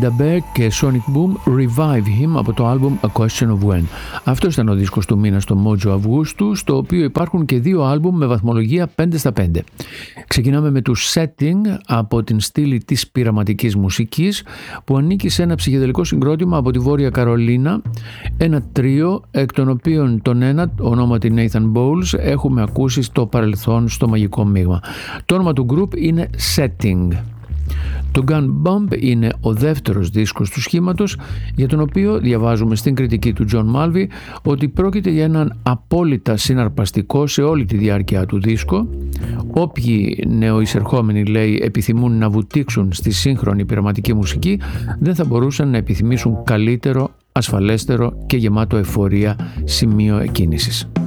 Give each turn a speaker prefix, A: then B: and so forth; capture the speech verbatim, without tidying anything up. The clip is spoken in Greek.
A: Daber και Sonic Boom, Revive Him, από το άλμπουμ A Question of When. Αυτό ήταν ο δίσκος του μήνα στο Mojo Αυγούστου, στο οποίο υπάρχουν και δύο άλμπουμ με βαθμολογία πέντε στα πέντε. Ξεκινάμε με το Setting από την στήλη της πειραματικής μουσικής, που ανήκει σε ένα ψυχεδελικό συγκρότημα από τη Βόρεια Καρολίνα, ένα τρίο εκ των οποίων τον ένα, ονόματι Nathan Bowles, έχουμε ακούσει στο παρελθόν στο Μαγικό Μείγμα. Το όνομα του group είναι Setting. Το Gun Bomb είναι ο δεύτερος δίσκος του σχήματος, για τον οποίο διαβάζουμε στην κριτική του John Malvi ότι πρόκειται για έναν απόλυτα συναρπαστικό σε όλη τη διάρκεια του δίσκο. Όποιοι νεοεισερχόμενοι, λέει, επιθυμούν να βουτήξουν στη σύγχρονη πειραματική μουσική, δεν θα μπορούσαν να επιθυμήσουν καλύτερο, ασφαλέστερο και γεμάτο εφορία σημείο εκκίνησης.